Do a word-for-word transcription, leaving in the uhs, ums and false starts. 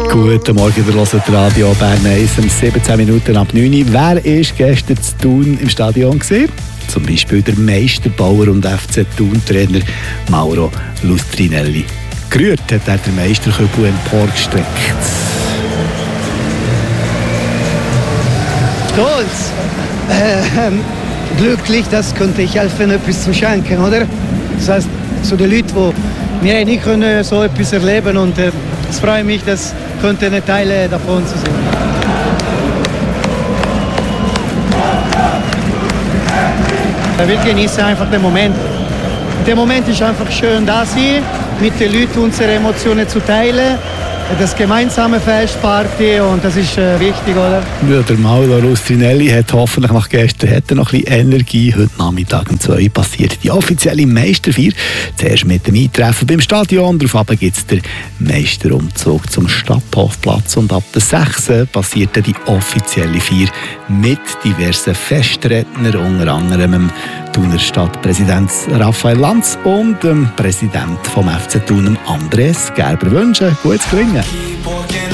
Guten Morgen, ihr hört Radio Bern eins um siebzehn Minuten ab neun Uhr. Wer war gestern zu Thun im Stadion gewesen? Zum Beispiel der Meisterbauer und F C Thun-Trainer Mauro Lustrinelli. Gerührt hat er den Meisterkübel emporgestreckt. Stolz, äh, glücklich, das könnte ich helfen, etwas zu schenken, oder? Das heißt, zu den Leuten, die wir nicht können so etwas erleben, und äh, es freut mich, dass könnte eine Teile davon zu sehen. Wir genießen einfach den Moment. Der Moment ist einfach schön, da sein, mit den Leuten unsere Emotionen zu teilen. Das gemeinsame Festparty, und das ist äh, wichtig, oder? Ja, der Mauro Lustrinelli hat hoffentlich nach gestern hat er noch ein bisschen Energie. Heute Nachmittag um zwei Uhr passiert die offizielle Meisterfeier. Zuerst mit dem Eintreffen beim Stadion. Darauf gibt es den Meisterumzug zum Stadthofplatz. Und ab der sechs Uhr passiert dann die offizielle Feier mit diversen Festrednern, unter anderem dem Thuner Stadtpräsident Raphael Lanz und dem Präsident vom F C Thun, Andres Gerber. Wünschen gutes Gelingen.